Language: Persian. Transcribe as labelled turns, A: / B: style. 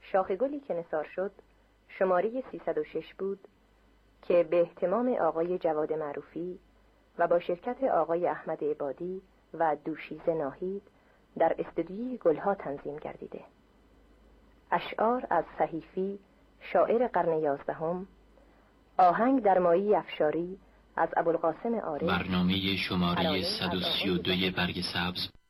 A: شاخ گلی که نثار شد شماره 306 بود که به اهتمام آقای جواد معروفی و با شرکت آقای احمد عبادی و دوشیزه ناهید در استودیوی گلها تنظیم گردیده. اشعار از صحیفی شاعر قرن 11، آهنگ در مایی افشاری از ابوالقاسم عارف.
B: برنامه شماره 132 برگ سبز